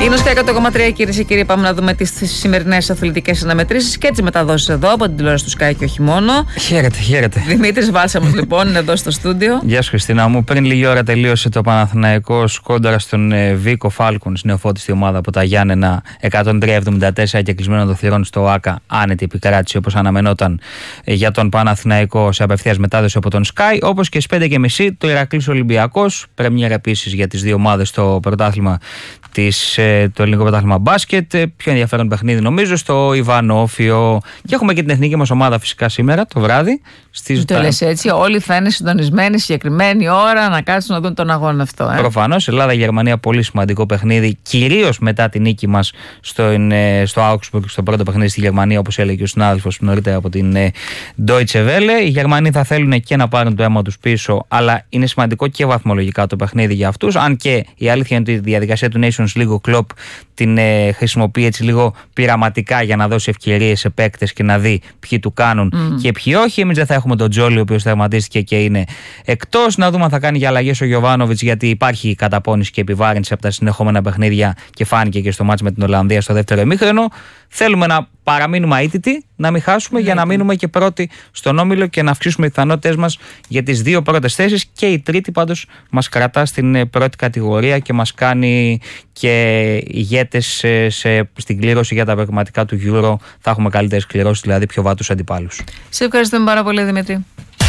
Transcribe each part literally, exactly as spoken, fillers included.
Είναι στο εκατό κόμμα τρία, κυρίες και κύριοι. Πάμε να δούμε τις σημερινές αθλητικές αναμετρήσεις και τις μεταδόσεις εδώ από την τηλεόραση του Sky και όχι μόνο. Χαίρετε, χαίρετε. Δημήτρης Βάλσαμος, λοιπόν, είναι εδώ στο στούντιο. Γεια σου, Χριστίνα μου. Πριν λίγη ώρα τελείωσε το Παναθηναϊκός κόντρα στον Βίκο Φάλκονς, νεοφώτιστη ομάδα από τα Γιάννενα, εκατόν τρία εβδομήντα τέσσερα και κλεισμένο των θυρών στο ΆΚΑ. Άνετη επικράτηση όπως αναμενόταν για τον Παναθηναϊκό σε απευθείας μετάδοση από τον Sky. Όπως και στις πέντε και μισή το Ηρακλής Ολυμπιακός. Πρεμιέρα επίσης για τις δύο ομάδες στο πρωτάθλημα. Της, το ελληνικό πρωτάθλημα μπάσκετ. Πιο ενδιαφέρον παιχνίδι νομίζω στο Ιβανόφιο. Και έχουμε και την εθνική μας ομάδα φυσικά σήμερα το βράδυ. Στις... Το λες έτσι, όλοι θα είναι συντονισμένοι συγκεκριμένη ώρα να κάτσουν να δουν τον αγώνα αυτό. Ε? Προφανώς, Ελλάδα-Γερμανία, πολύ σημαντικό παιχνίδι. Κυρίως μετά την νίκη μας στο, στο Augsburg, στο πρώτο παιχνίδι στη Γερμανία, όπως έλεγε ο συνάδελφος νωρίτερα από την Deutsche Welle. Οι Γερμανοί θα θέλουν και να πάρουν το αίμα τους πίσω, αλλά είναι σημαντικό και βαθμολογικά το παιχνίδι για αυτούς. Αν και η αλήθεια είναι ότι η διαδικασία του Nations λίγο Klopp την ε, χρησιμοποιεί έτσι λίγο πειραματικά για να δώσει ευκαιρίες σε παίκτες και να δει ποιοι του κάνουν mm. και ποιοι όχι. Εμείς δεν θα έχουμε τον Τζόλι, ο οποίος τερματίστηκε και είναι εκτός. Να δούμε αν θα κάνει για αλλαγές ο Γιοβάνοβιτς, γιατί υπάρχει καταπώνηση και επιβάρυνση από τα συνεχόμενα παιχνίδια και φάνηκε και στο μάτς με την Ολλανδία στο δεύτερο ημίχρονο. Θέλουμε να παραμείνουμε αίτητοι, να μην χάσουμε mm. για να μείνουμε και πρώτοι στον όμιλο και να αυξήσουμε τις πιθανότητες μας για τις δύο πρώτες θέσεις. Και η τρίτη πάντως μας κρατά στην πρώτη κατηγορία και μας κάνει και ηγέτες σε, σε, στην κλήρωση για τα πραγματικά του Euro. Θα έχουμε καλύτερες κληρώσεις, δηλαδή πιο βάτους αντιπάλους. Σε ευχαριστούμε πάρα πολύ, Δημήτρη.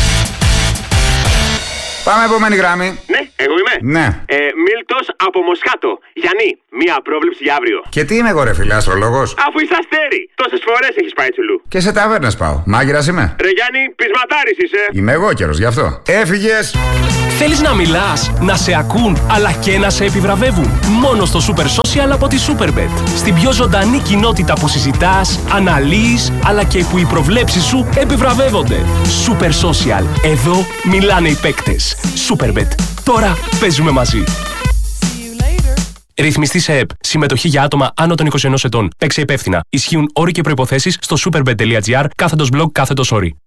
Πάμε επόμενη γράμμη. Ναι, εγώ είμαι. Ναι. Ε, Μίλτος από Μοσχάτο. Γιάννη, μία πρόβλεψη για αύριο. Και τι είμαι εγώ, ρε φίλε, αστρολόγος? Αφού είσαι αστέρι. Τόσες φορές έχεις πάει τσουλού. Και σε ταβέρνες πάω. Μάγειρας είμαι. Ρε Γιάννη, πεισματάρης είσαι. Είμαι εγώ καιρος, γι' αυτό. Έφυγες. Θέλεις να μιλάς, να σε ακούν, αλλά και να σε επιβραβεύουν? Μόνο στο Super Social από τη Superbet. Στην πιο ζωντανή κοινότητα που συζητάς, αναλύεις, αλλά και που οι προβλέψεις σου επιβραβεύονται. Super Social. Εδώ μιλάνε οι παίκτες. Superbet. Τώρα παίζουμε μαζί. Ρυθμιστή σε ΕΠ. Συμμετοχή για άτομα άνω των είκοσι ενός ετών. Παίξε υπεύθυνα. Ισχύουν όροι και προϋποθέσεις στο superbet.gr κάθετος blog κάθετος όροι.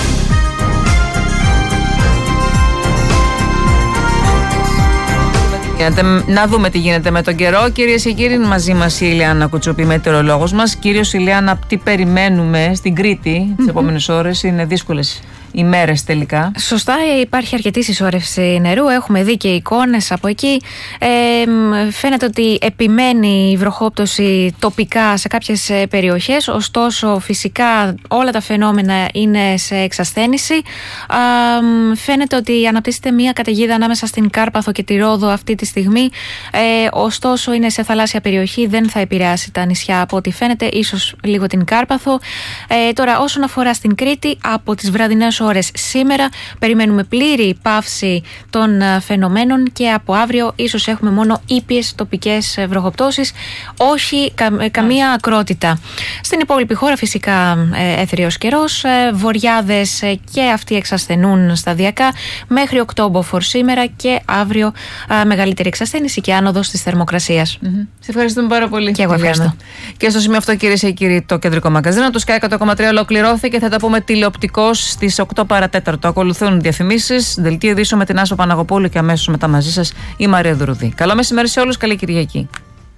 Να δούμε τι γίνεται με τον καιρό. Κυρίες και κύριοι, μαζί μας η Ηλιάνα Κουτσουπή, μετεωρολόγος μας. Κυρίως, Ηλιάνα, τι περιμένουμε στην Κρήτη τις επόμενες ώρες? Είναι δύσκολες ημέρες τελικά. Σωστά, υπάρχει αρκετή συσσόρευση νερού. Έχουμε δει και εικόνες από εκεί. Ε, φαίνεται ότι επιμένει η βροχόπτωση τοπικά σε κάποιες περιοχές. Ωστόσο, φυσικά όλα τα φαινόμενα είναι σε εξασθένηση. Ε, φαίνεται ότι αναπτύσσεται μια καταιγίδα ανάμεσα στην Κάρπαθο και τη Ρόδο αυτή τη στιγμή. Ε, ωστόσο, είναι σε θαλάσσια περιοχή. Δεν θα επηρεάσει τα νησιά από ό,τι φαίνεται. Ίσως λίγο την Κάρπαθο. Ε, τώρα, όσον αφορά στην Κρήτη, από τις βραδινές ώρες σήμερα περιμένουμε πλήρη πάυση των φαινομένων και από αύριο ίσως έχουμε μόνο ήπιες τοπικές βροχοπτώσεις, όχι κα, καμία ακρότητα. Στην υπόλοιπη χώρα φυσικά ε, έθριος καιρός, ε, βοριάδες ε, και αυτοί εξασθενούν σταδιακά μέχρι οκτώ μποφόρ σήμερα και αύριο ε, μεγαλύτερη εξασθένηση και άνοδος της θερμοκρασίας. Mm-hmm. Σε ευχαριστούμε πάρα πολύ. Και εγώ ευχαριστώ. Και στο σημείο αυτό, κυρίες και κύριοι, το κεντρικό μαγκαζίνο του Sky εκατό κόμμα τρία ολοκληρώθηκε. Θα τα πούμε τηλεοπτικώς στις οκτώ παρά τέταρτο. Ακολουθούν διαφημίσεις, δελτίο ειδήσεων με την Άσο Παναγοπούλου και αμέσως μετά μαζί σας η Μαρία Δουρουδή. Καλό μεσημέρι σε όλους, καλή Κυριακή.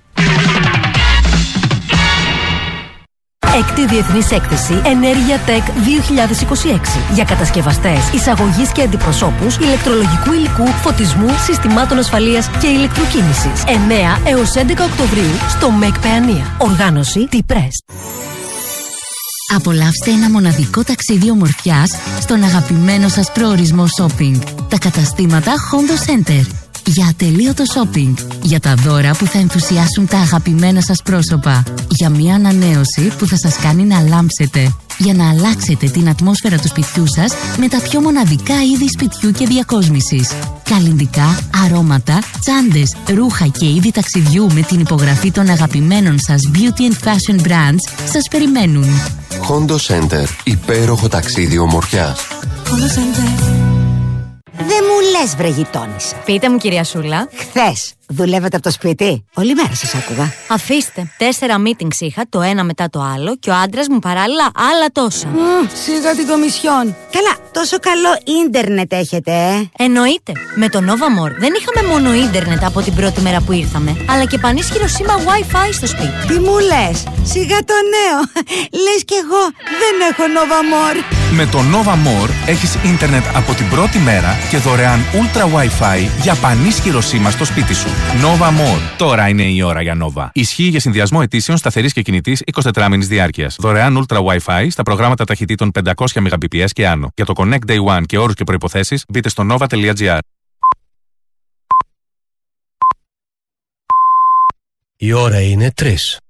Έκτη Διεθνής Έκθεση Ενέργεια Tech δύο χιλιάδες είκοσι έξι για κατασκευαστές, εισαγωγής και αντιπροσώπους ηλεκτρολογικού υλικού, φωτισμού, συστημάτων ασφαλείας και ηλεκτροκίνησης. εννέα έως έντεκα Οκτωβρίου στο ΜΕΚ Παιανία. Οργάνωση T-Press. Απολαύστε ένα μοναδικό ταξίδι ομορφιάς στον αγαπημένο σας προορισμό shopping. Τα καταστήματα Hondo Center. Για ατελείωτο shopping. Για τα δώρα που θα ενθουσιάσουν τα αγαπημένα σας πρόσωπα. Για μια ανανέωση που θα σας κάνει να λάμψετε. Για να αλλάξετε την ατμόσφαιρα του σπιτιού σας με τα πιο μοναδικά είδη σπιτιού και διακόσμησης. Καλλυντικά, αρώματα, τσάντες, ρούχα και είδη ταξιδιού με την υπογραφή των αγαπημένων σας beauty and fashion brands σας περιμένουν. Hondo Center. Υπέροχο ταξίδι ομορφιάς. Hondo Center. Δεν μου λες, βρε γειτόνισσα. Πείτε μου, κυρία Σούλα. Χθες δουλεύετε από το σπίτι? Όλη μέρα σας άκουγα. Αφήστε. Τέσσερα meetings είχα, το ένα μετά το άλλο, και ο άντρας μου παράλληλα άλλα τόσα. Mm, σίγα την κομισιόν. Καλά, τόσο καλό ίντερνετ έχετε, ε. Εννοείται. Με το Nova More δεν είχαμε μόνο ίντερνετ από την πρώτη μέρα που ήρθαμε, αλλά και πανίσχυρο σήμα Wi-Fi στο σπίτι. Τι μου λες? Σιγά το νέο. Λες κι εγώ δεν έχω Nova More. Με το Nova More έχεις ίντερνετ από την πρώτη μέρα και δωρεάν Ultra Wi-Fi για πανίσχυρο σήμα στο σπίτι σου. Nova More. Τώρα είναι η ώρα για Nova. Ισχύει για συνδυασμό αιτήσεων σταθερής και κινητής εικοσιτετράμηνης διάρκειας. Δωρεάν Ultra Wi-Fi στα προγράμματα ταχυτήτων πεντακόσια μεγαμπιπιες και άνω. Για το Connect Day One και όρους και προϋποθέσεις μπείτε στο nova τελεία gr. Η ώρα είναι τρεις.